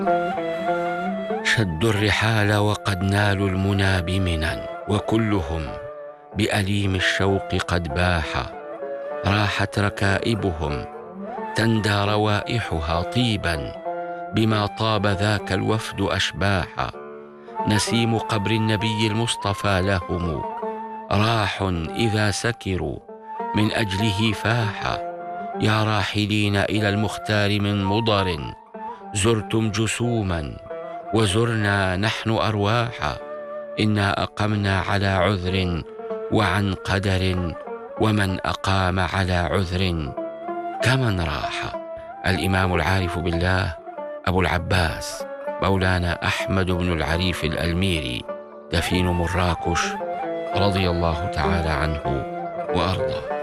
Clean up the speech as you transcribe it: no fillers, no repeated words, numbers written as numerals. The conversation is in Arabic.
شدوا الرحال وقد نالوا المنى بمنى، وكلهم بأليم الشوق قد باح. راحت ركائبهم تندى روائحها طيبا، بما طاب ذاك الوفد أشباحا. نسيم قبر النبي المصطفى لهم راح إذا سكروا من أجله فاحا. يا راحلين إلى المختار من مضر، زرتم جسوما وزرنا نحن أرواحا. إنا أقمنا على عذر وعن قدر، ومن أقام على عذر كمن راح. الإمام العارف بالله أبو العباس مولانا أحمد بن العريف الألميري دفين مراكش، رضي الله تعالى عنه وأرضاه.